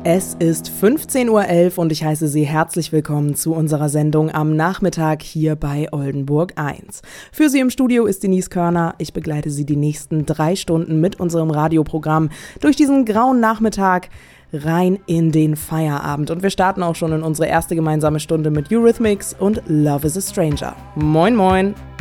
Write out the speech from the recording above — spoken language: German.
Es ist 15:11 Uhr und ich heiße Sie herzlich willkommen zu unserer Sendung am Nachmittag hier bei Oldenburg 1. Für Sie im Studio ist Denise Körner. Ich begleite Sie die nächsten 3 Stunden mit unserem Radioprogramm durch diesen grauen Nachmittag rein in den Feierabend. Und wir starten auch schon in unsere erste gemeinsame Stunde mit Eurythmics und Love is a Stranger. Moin moin!